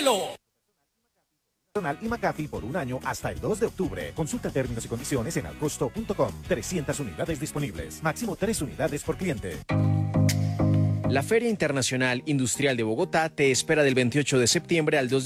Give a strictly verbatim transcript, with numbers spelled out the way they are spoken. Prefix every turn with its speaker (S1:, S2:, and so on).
S1: vuelo.
S2: Y McAfee por un año hasta el dos de octubre. Consulta términos y condiciones en alcosto punto com. trescientas unidades disponibles. Máximo tres unidades por cliente.
S3: La Feria Internacional Industrial de Bogotá te espera del veintiocho de septiembre al dos de